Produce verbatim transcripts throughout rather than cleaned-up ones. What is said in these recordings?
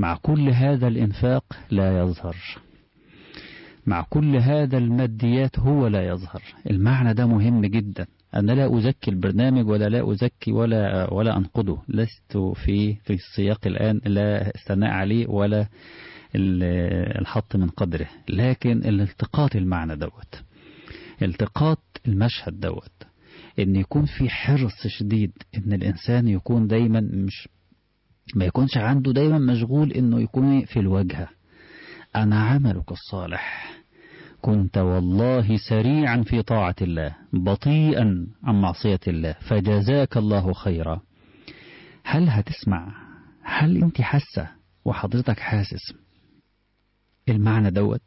مع كل هذا الإنفاق لا يظهر، مع كل هذا الماديات هو لا يظهر. المعنى ده مهم جدا. أنا لا أزكي البرنامج ولا لا أزكي ولا ولا أنقده، لست في في السياق الآن لا الثناء عليه ولا الحط من قدره، لكن الالتقاط المعنى دوت، التقاط المشهد دوت، إن يكون في حرص شديد، إن الإنسان يكون دايما مش ما يكونش عنده دايما مشغول إنه يكون في الوجهة. أنا عملك الصالح كنت والله سريعا في طاعة الله بطيئا عن معصية الله فجزاك الله خيرا. هل هتسمع؟ هل انت حاسة وحضرتك حاسس المعنى دوت؟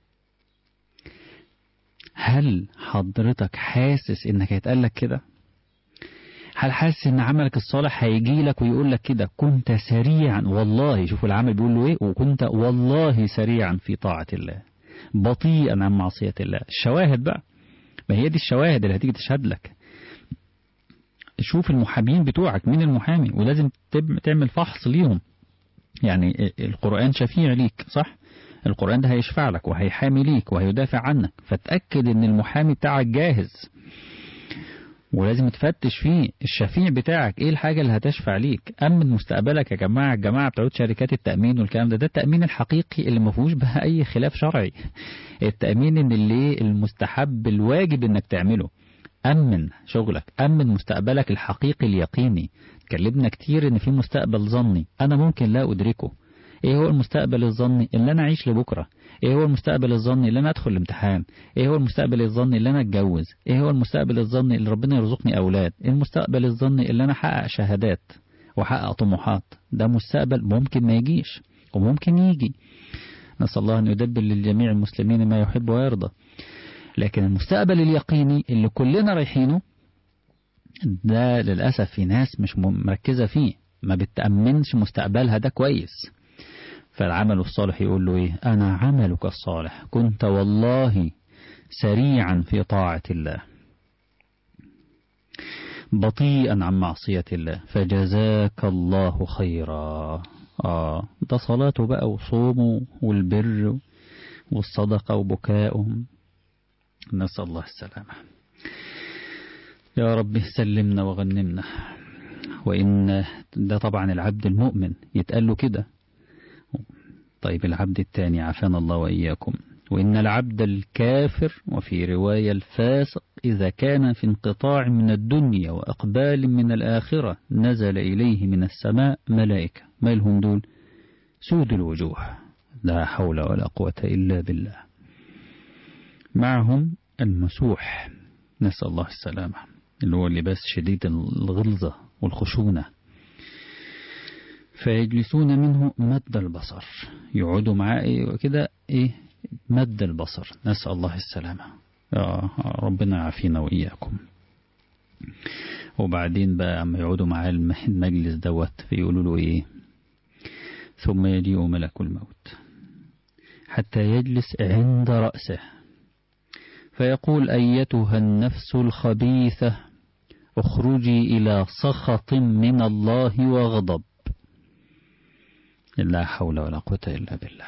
هل حضرتك حاسس انك هيتقالك كده؟ هل حاسس ان عملك الصالح هيجي لك ويقول لك كده كنت سريعا والله، شوفوا العمل بيقول له ايه، وكنت والله سريعا في طاعة الله بطيئا عن معصية الله. الشواهد بقى، ما هي دي الشواهد اللي هتيجي تشهد لك. شوف المحامين بتوعك، مين المحامي، ولازم تعمل فحص ليهم. يعني القرآن شفيع ليك صح، القرآن ده هيشفع لك وهيحامي ليك وهيدافع عنك، فتأكد ان المحامي بتاعك جاهز، ولازم تفتش فيه الشفيع بتاعك ايه الحاجة اللي هتشفع ليك. أمن مستقبلك يا جماعة. الجماعة بتاعت شركات التأمين والكلام ده، ده التأمين الحقيقي اللي ما فيهوش بقى أي خلاف شرعي. التأمين ان اللي المستحب الواجب انك تعمله. أمن شغلك، أمن مستقبلك الحقيقي اليقيني. اتكلمنا كتير ان في مستقبل ظني انا ممكن لا ادركه. ايه هو المستقبل الظني؟ اللي انا اعيش لبكرة. ايه هو المستقبل الظني؟ اللي انا ادخل الامتحان. ايه هو المستقبل الظني؟ اللي انا اتجوز. ايه هو المستقبل الظني؟ اللي ربنا يرزقني اولاد. ايه المستقبل الظني؟ اللي انا احقق شهادات واحقق طموحات. ده مستقبل ممكن ما يجيش وممكن يجي، نسأل الله ان يدبر للجميع المسلمين ما يحب ويرضى. لكن المستقبل اليقيني اللي كلنا رايحينه ده للأسف في ناس مش مركزة فيه، ما بتأمنش مستقبلها ده كويس. فالعمل الصالح يقول له ايه؟ انا عملك الصالح كنت والله سريعا في طاعة الله بطيئا عن معصية الله فجزاك الله خيرا. آه ده صلاته بقى وصومه والبر والصدقة وبكاؤهم، نسأل الله السلامة. يا رب سلمنا وغنمنا. وإن ده طبعا العبد المؤمن يتقال له كده. طيب العبد الثاني عافانا الله وإياكم. وإن العبد الكافر وفي رواية الفاسق إذا كان في انقطاع من الدنيا وأقبال من الآخرة نزل إليه من السماء ملائكة. ما لهم دول؟ سود الوجوه، لا حول ولا قوة إلا بالله، معهم المسوح، نسأل الله السلامة، اللي هو اللباس شديد الغلظة والخشونة. فيجلسون منه مد البصر، يقعدوا معاه إيه وكده إيه مد البصر، نسأل الله السلامة. يا ربنا يعافينا وإياكم. وبعدين بقى عم يقعدوا معاه المجلس دوت فيقولوا له إيه؟ ثم يجيء ملك الموت حتى يجلس عند رأسه فيقول أيتها النفس الخبيثة اخرجي إلى سخط من الله وغضب. لا حول ولا قوة إلا بالله.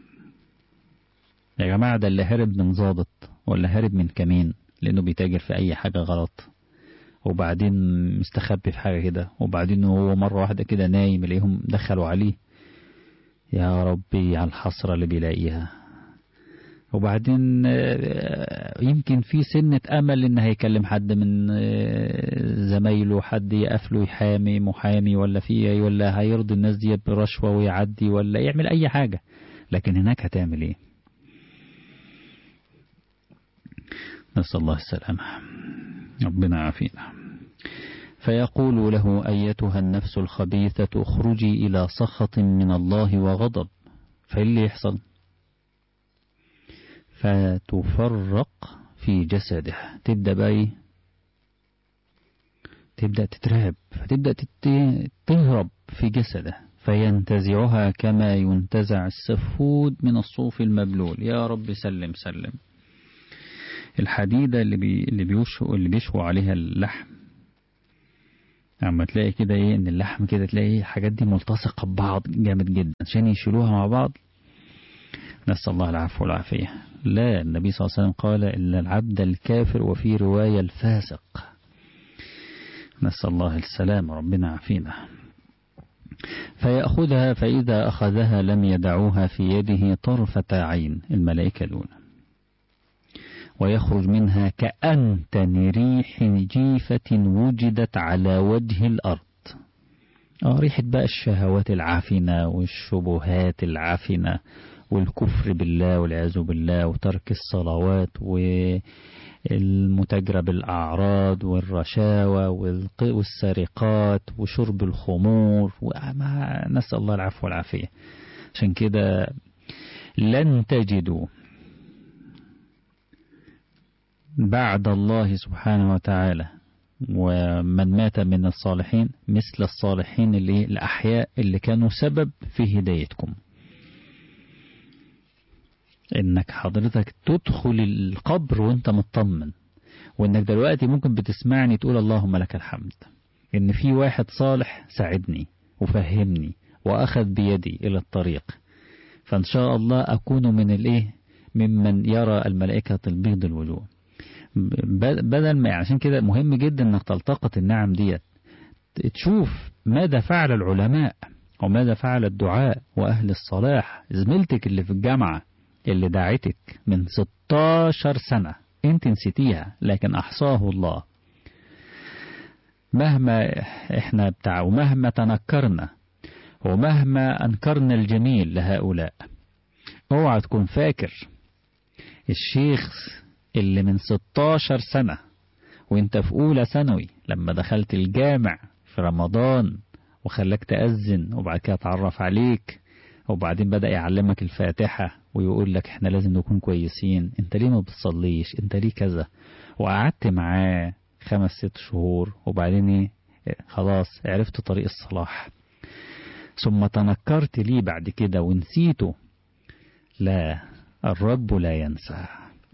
يا جماعة ده اللي هرب من ضابط ولا هرب من كمين لأنه بيتاجر في أي حاجة غلط، وبعدين مستخبي في حاجة كده، وبعدين هو مرة واحدة كده نايم إليهم دخلوا عليه. يا ربي على الحسرة اللي بيلاقيها. وبعدين يمكن في سنة أمل إن هيكلم حد من زمايله، حد يقفله يحامي محامي ولا في ولا هيرضي الناس دي برشوة ويعدي ولا يعمل أي حاجة، لكن هناك هتعمل إيه؟ نسأل الله السلامة، ربنا عافينا. فيقول له أيتها النفس الخبيثة اخرجي إلى سخط من الله وغضب. فإيه يحصل؟ فتفرق في جسده، تبدأ بقى تبدأ تترعب، فتبدأ تهرب في جسده، فينتزعها كما ينتزع السفود من الصوف المبلول. يا رب سلم سلم. الحديدة اللي بي اللي بيشوا اللي بيشوا عليها اللحم اما تلاقي كده ايه ان اللحم كده تلاقي الحاجات دي ملتصقة ببعض جامد جدا عشان يشيلوها مع بعض. نسأل الله العفو والعافية. لا، النبي صلى الله عليه وسلم قال إلا العبد الكافر، وفي رواية الفاسق. نسأل الله السلام، ربنا عافينا. فيأخذها، فإذا أخذها لم يدعوها في يده طرفة عين، الملائكة الأولى، ويخرج منها كأنتن ريح جيفة وجدت على وجه الأرض. آه ريحة بقى الشهوات العافنة والشبهات العافنة والكفر بالله والعياذ بالله وترك الصلوات والمتاجرة بالأعراض والرشاوى والسرقات وشرب الخمور، نسأل الله العفو والعافية. عشان كده لن تجدوا بعد الله سبحانه وتعالى ومن مات من الصالحين مثل الصالحين اللي الأحياء اللي كانوا سبب في هدايتكم. انك حضرتك تدخل القبر وانت مطمن، وانك دلوقتي ممكن بتسمعني تقول اللهم لك الحمد ان في واحد صالح ساعدني وفهمني واخذ بيدي الى الطريق، فان شاء الله اكون من الايه ممن يرى الملائكة البيض الوجوه. بدل ما، عشان كده مهم جدا انك تلتقط النعم ديت، تشوف ماذا فعل العلماء وماذا فعل الدعاء واهل الصلاح. زميلتك اللي في الجامعة اللي دعتك من ستاشر سنة انت نسيتيها، لكن احصاه الله. مهما احنا بتاع ومهما تنكرنا ومهما انكرنا الجميل لهؤلاء، اوعى تكون فاكر الشيخ اللي من ستاشر سنة وانت في اولى ثانوي لما دخلت الجامع في رمضان وخلاك تأذن وبعد كده اتعرف عليك وبعدين بدأ يعلمك الفاتحة ويقول لك احنا لازم نكون كويسين، انت ليه ما بتصليش، انت ليه كذا، وقعدت معاه خمس ست شهور وبعدين ايه خلاص عرفت طريق الصلاح، ثم تنكرت ليه بعد كده ونسيته. لا، الرب لا ينسى.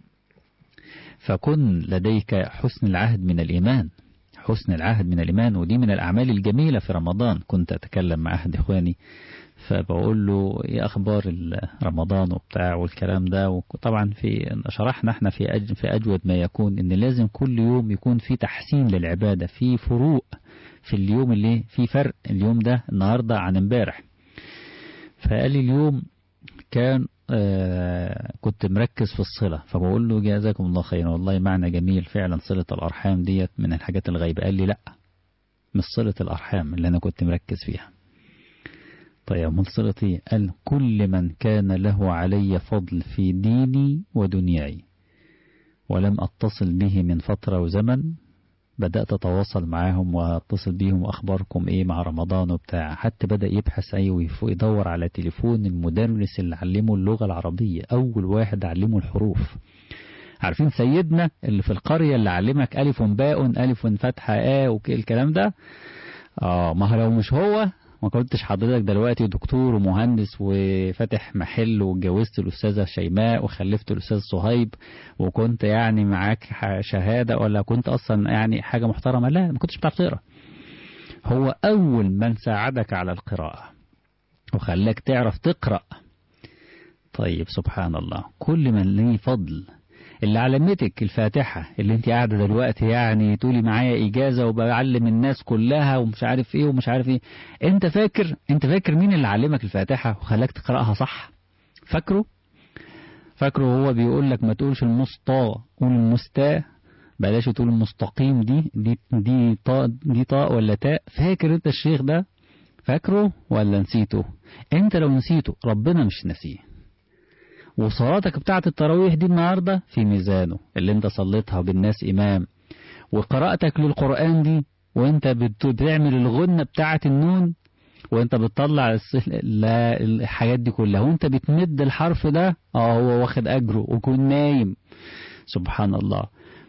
فكن لديك حسن العهد من الإيمان، حسن العهد من الإيمان، ودي من الأعمال الجميلة في رمضان. كنت أتكلم مع أحد إخواني فبقول له ايه اخبار رمضان وبتاع والكلام ده، وطبعا في شرحنا احنا في أج في اجود ما يكون ان لازم كل يوم يكون في تحسين للعبادة، في فروق في اليوم اللي في فرق اليوم ده النهاردة عن امبارح. فقال لي اليوم كان آه كنت مركز في الصلة، فبقول له جزاكم الله خيرا والله معنى جميل فعلا، صلة الأرحام ديت من الحاجات الغيبة. قال لي لا، مش صلة الأرحام اللي أنا كنت مركز فيها. طيب من صلتي؟ قال كل من كان له علي فضل في ديني ودنياي ولم أتصل به من فترة وزمن، بدأت أتواصل معاهم وأتصل بيهم وأخباركم إيه مع رمضان وبتاع. حتى بدأ يبحث أيوه يدور على تليفون المدرس اللي علمه اللغة العربية، أول واحد علمه الحروف. عارفين سيدنا اللي في القرية اللي علمك ألف باء ألف فتحة آ والكلام ده؟ آه ما لو مش هو ما كنتش حضرتك دلوقتي دكتور ومهندس وفاتح محل واتجوزت الأستاذة شيماء وخلفت الأستاذ صهيب وكنت يعني معاك شهادة، ولا كنت أصلا يعني حاجة محترمة. لا، ما كنتش بتعرف تقرأ. هو أول من ساعدك على القراءة وخلاك تعرف تقرأ. طيب سبحان الله، كل من ليه فضل. اللي علمتك الفاتحة اللي انت قاعدة دلوقتي يعني تقولي معايا إجازة وبعلم الناس كلها ومش عارف ايه ومش عارف ايه، انت فاكر انت فاكر مين اللي علمك الفاتحة وخلاك تقرأها صح؟ فاكره؟ فاكره هو بيقول لك ما تقولش المسطى، قول المستا، بلاش تقول المستقيم. دي دي دي طاء دي طاء ولا تاء. فاكر انت الشيخ ده؟ فاكره ولا نسيته؟ انت لو نسيته ربنا مش نسيه. وصلاتك بتاعت التراويح دي النهاردة في ميزانه اللي انت صليتها بالناس إمام، وقراءتك للقرآن دي وانت بتعمل الغنة بتاعت النون وانت بتطلع الحاجات دي كلها وانت بتمد الحرف ده، اه هو واخد أجره وكون نايم. سبحان الله.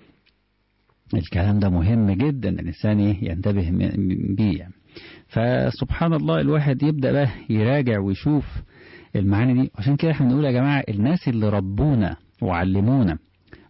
الكلام ده مهم جدا الإنسان ينتبه بيه. فسبحان الله الواحد يبدأ بقى يراجع ويشوف المعاني دي. عشان كده احنا بنقول يا جماعة الناس اللي ربونا وعلمونا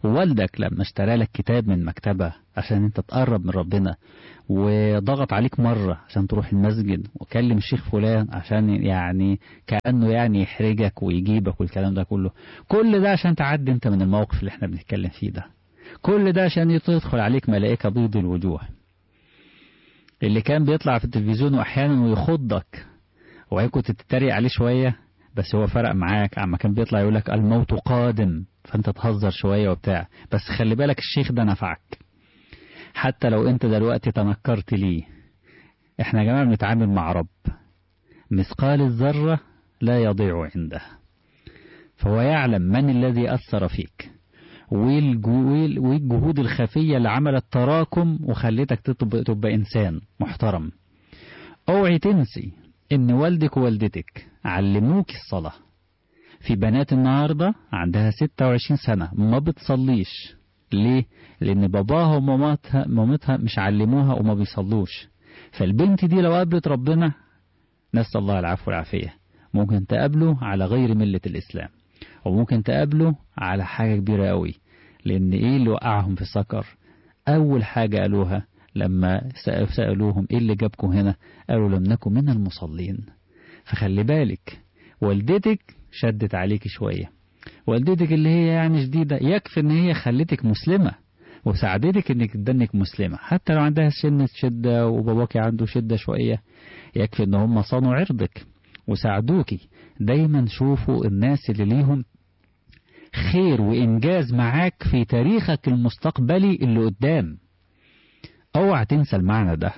ووالدك لما اشترى لك كتاب من مكتبة عشان انت تقرب من ربنا، وضغط عليك مرة عشان تروح المسجد، وكلم الشيخ فلان عشان يعني كأنه يعني يحرجك ويجيبك والكلام ده كله، كل ده عشان تعدي انت من الموقف اللي احنا بنتكلم فيه ده. كل ده عشان تدخل عليك ملائكة بيض الوجوه. اللي كان بيطلع في التلفزيون واحيانا ويخضك وهي كنت تتريق عليه شوية، بس هو فرق معاك اما كان بيطلع يقولك الموت قادم، فانت تهزر شوية وبتاع، بس خلي بالك الشيخ ده نفعك حتى لو انت دلوقتي تنكرت ليه. احنا يا جماعة بنتعامل مع رب مثقال الذرة لا يضيع عنده، فهو يعلم من الذي أثر فيك، والجهود الخفية اللي عملت تراكم وخليتك تبقى, تبقى إنسان محترم. اوعي تنسي ان والدك ووالدتك علموك الصلاة. في بنات النهاردة عندها ستة وعشرين سنة ما بتصليش. ليه؟ لان باباها ومامتها مامتها مش علموها وما بيصلوش. فالبنت دي لو قابلت ربنا، نسأل الله العفو والعافية، ممكن تقابله على غير ملة الإسلام، وممكن تقابله على حاجة كبيرة قوي. لان ايه اللي وقعهم في السكر؟ اول حاجة قالوها لما سألوهم ايه اللي جابكم هنا، قالوا لم نكن من المصلين. فخلي بالك والدتك شدت عليك شوية، والدتك اللي هي يعني شديدة، يكفي ان هي خلتك مسلمة وساعدتك انك تدنك مسلمة، حتى لو عندها سنة شدة وباباك عنده شدة شوية، يكفي ان هم صانوا عرضك وساعدوكي. دايما شوفوا الناس اللي ليهم خير وإنجاز معاك في تاريخك المستقبلي اللي قدام. اوعى تنسى المعنى ده.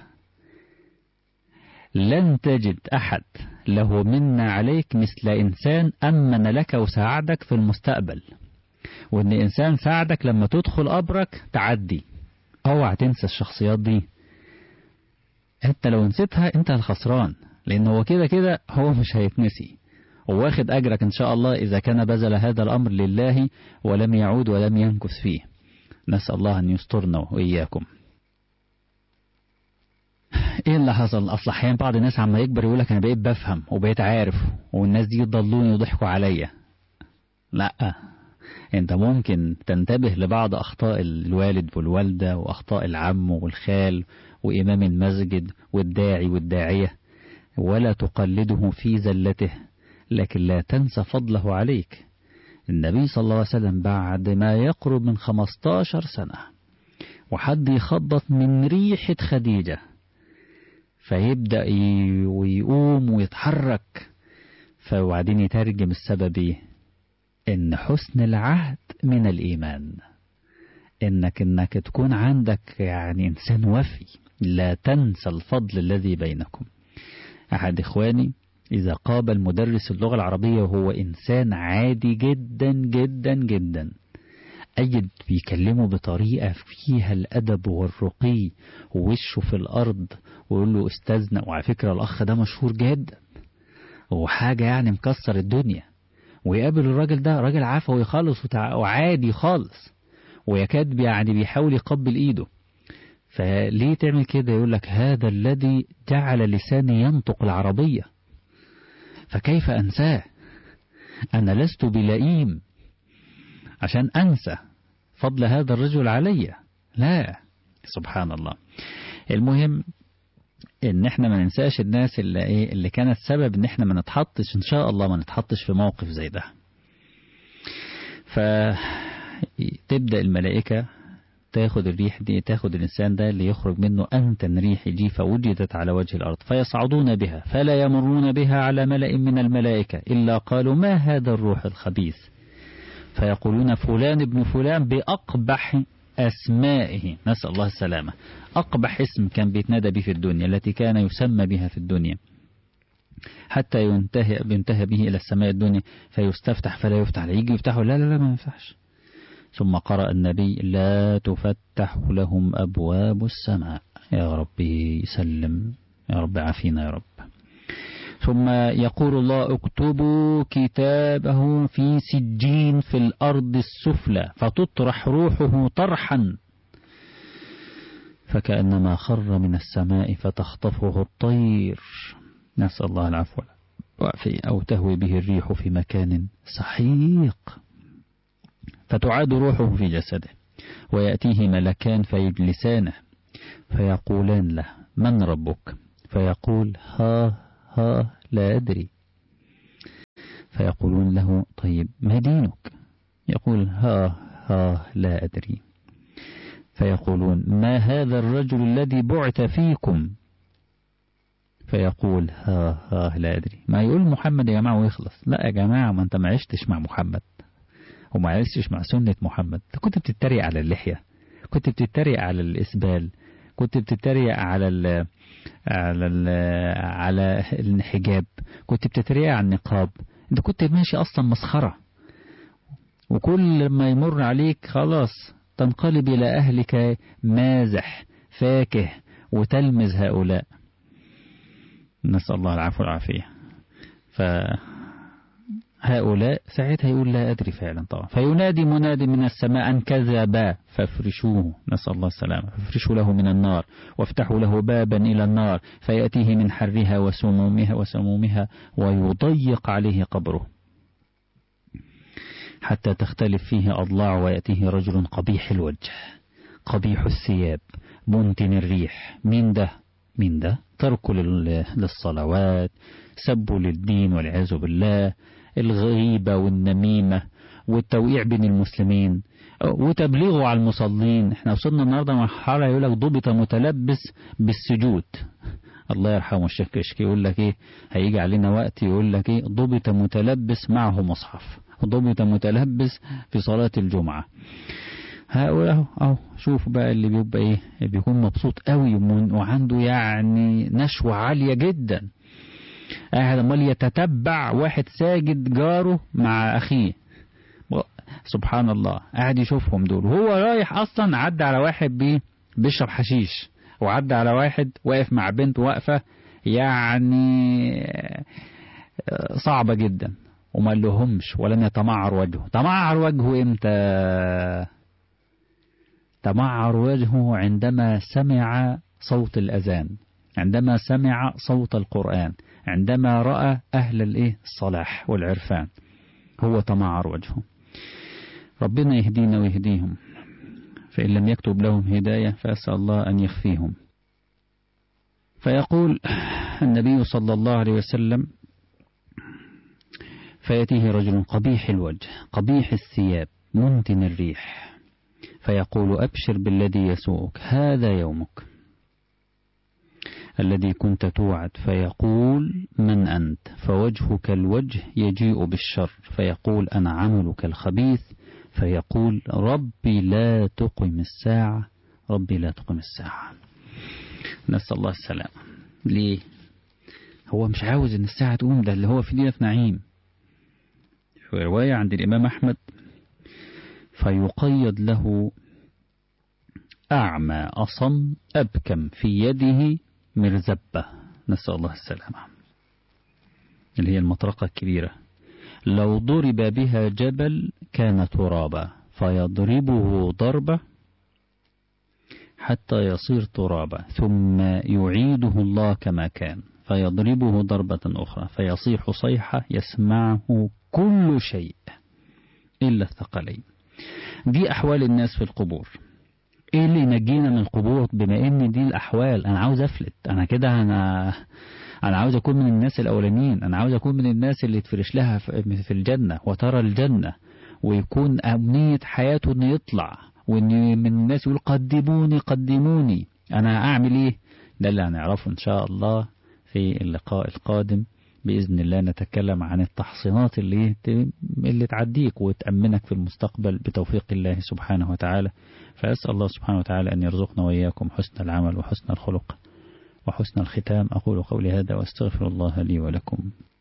لن تجد أحد له منا عليك مثل إنسان أمن لك وساعدك في المستقبل، وإن إنسان ساعدك لما تدخل قبرك تعدي. اوعى تنسى الشخصيات دي، حتى لو نسيتها انت الخسران، لأن هو كده كده هو مش هيتنسي، وواخد أجرك إن شاء الله إذا كان بذل هذا الأمر لله ولم يعود ولم ينكث فيه. نسأل الله أن يسترنا وإياكم. ايه اللي حصل؟ اصل احيانا بعض الناس عما يكبر يقولك انا بقيت بفهم وبقيت عارف والناس دي يضلوني وضحكوا عليا. لا، انت ممكن تنتبه لبعض اخطاء الوالد والوالدة واخطاء العم والخال وامام المسجد والداعي والداعية، ولا تقلده في زلته، لكن لا تنسى فضله عليك. النبي صلى الله عليه وسلم بعد ما يقرب من خمستاشر سنة وحد يخبط من ريحة خديجة فيبدأ ويقوم ويتحرك، فوعدين يترجم السبب ايه؟ ان حسن العهد من الإيمان، انك انك تكون عندك يعني انسان وفي، لا تنسى الفضل الذي بينكم. احد اخواني اذا قابل مدرس اللغة العربية وهو انسان عادي جدا جدا جدا، أجد بيكلمه بطريقة فيها الأدب والرقي ووشه في الأرض ويقول له أستاذنا، وعلى فكرة الأخ ده مشهور جدا وحاجة يعني مكسر الدنيا، ويقابل الراجل ده راجل عفوي خالص وعادي خالص ويكاد يعني بيحاول يقبل إيده. فليه تعمل كده؟ يقول لك هذا الذي جعل لساني ينطق العربية، فكيف أنساه؟ أنا لست بلئيم عشان أنسى فضل هذا الرجل علي، لا، سبحان الله. المهم ان احنا ما ننساش الناس اللي ايه اللي كانت سبب ان احنا ما نتحطش، ان شاء الله ما نتحطش في موقف زي ده. فتبدأ الملائكة تاخد الريح دي، تاخد الإنسان ده اللي يخرج منه أنتن ريح جيفة وجدت على وجه الأرض، فيصعدون بها فلا يمرون بها على ملأ من الملائكة إلا قالوا ما هذا الروح الخبيث، فيقولون فلان ابن فلان بأقبح أسمائه، نسأل الله السلامة. أقبح اسم كان بيتنادى به في الدنيا، التي كان يسمى بها في الدنيا، حتى ينتهي, ينتهي به إلى السماء الدنيا فيستفتح فلا يفتح، يجي يفتحه لا لا لا ما ينفعش. ثم قرأ النبي لا تفتح لهم أبواب السماء، يا ربي سلم، يا رب عافينا يا رب. ثم يقول الله اكتبوا كتابه في سجين في الأرض السفلى فتطرح روحه طرحا فكأنما خر من السماء فتخطفه الطير، نسأل الله العفو والعافية، أو تهوي به الريح في مكان سحيق. فتعاد روحه في جسده، ويأتيه ملكان فيجلسانه فيقولان له: من ربك؟ فيقول: ها ها لا أدري. فيقولون له: طيب ما دينك؟ يقول: ها ها لا أدري. فيقولون: ما هذا الرجل الذي بعث فيكم؟ فيقول: ها ها لا أدري. ما يقول محمد يا جماعة ويخلص. لا يا جماعة، ما أنت ما عشتش مع محمد وما عشتش مع سنة محمد. أنت كنت بتتريق على اللحية، كنت بتتريق على الإسبال، كنت بتتريق على ال على ال على الحجاب، كنت بتتريق على النقاب. أنت كنت ماشي أصلا مسخرة، وكل ما يمر عليك خلاص تنقلب إلى أهلك مازح فاكه وتلمز هؤلاء. نسأل الله العفو والعافية. فهؤلاء ساعتها يقول: لا أدري فعلا طبعا. فينادي منادي من السماء أن كذب فافرشوه، نسأل الله السلامة، فافرشوا له من النار وافتحوا له بابا إلى النار فيأتيه من حرها وسمومها وسمومها ويضيق عليه قبره حتى تختلف فيه أضلاع، ويأتيه رجل قبيح الوجه قبيح الثياب منتن الريح. مين ده؟ مين ده؟ ترك للصلوات، سب للدين والعياذ بالله، الغيبة والنميمة والتوقيع بين المسلمين وتبليغه على المصلين. احنا وصلنا النهارده مرحلة يقول لك ضبط متلبس بالسجود. الله يرحمه الشيخ كشكي يقول لك ايه، هيجي علينا وقت يقول لك ايه، ضبط متلبس معه مصحف، ضبط متلبس في صلاة الجمعة. هؤلاء اهو شوف بقى اللي بيبقى ايه، بيكون مبسوط قوي وعنده يعني نشوة عالية جدا، قاعد امال يتتبع واحد ساجد جاره مع اخيه. سبحان الله، قاعد يشوفهم دول وهو رايح اصلا عدى على واحد بيه بيشرب حشيش، وعدى على واحد واقف مع بنت واقفة يعني صعبة جدا، وما لهمش ولم يتمعر وجهه. تمعر وجهه امتى؟ تمعر وجهه عندما سمع صوت الأذان، عندما سمع صوت القرآن، عندما رأى أهل الإيه الصلاح والعرفان، هو تمعر وجهه. ربنا يهدينا ويهديهم، فإن لم يكتب لهم هداية فأسأل الله أن يخفيهم. فيقول النبي صلى الله عليه وسلم: فيأتيه رجل قبيح الوجه قبيح الثياب منتن الريح فيقول: أبشر بالذي يسوءك، هذا يومك الذي كنت توعد. فيقول: من أنت؟ فوجهك الوجه يجيء بالشر، فيقول: أنا عملك الخبيث. فيقول: ربي لا تقم الساعة، ربي لا تقم الساعة. نسأل الله السلام. ليه؟ هو مش عاوز ان الساعة تقوم، ده اللي هو في دينة نعيم. في رواية عند الإمام أحمد: فيقيد له أعمى أصم أبكم في يده مرزبة، نسأل الله السلامة، اللي هي المطرقة الكبيرة، لو ضرب بها جبل كان ترابا، فيضربه ضربة حتى يصير ترابا، ثم يعيده الله كما كان فيضربه ضربة أخرى فيصيح صيحة يسمعه كل شيء إلا الثقلين. دي أحوال الناس في القبور. إيه اللي ينجينا من القبور بما إن دي الأحوال؟ أنا عاوز أفلت، أنا كده أنا أنا عاوز أكون من الناس الأولانيين، أنا عاوز أكون من الناس اللي تفرش لها في الجنة وترى الجنة، ويكون أمنية حياته إنه يطلع، وإن من الناس يقول قدموني قدموني. أنا أعمل إيه؟ ده اللي هنعرفه إن شاء الله في اللقاء القادم بإذن الله. نتكلم عن التحصينات اللي اللي تعديك وتأمنك في المستقبل بتوفيق الله سبحانه وتعالى. فأسأل الله سبحانه وتعالى أن يرزقنا وإياكم حسن العمل وحسن الخلق وحسن الختام. أقول قولي هذا وأستغفر الله لي ولكم.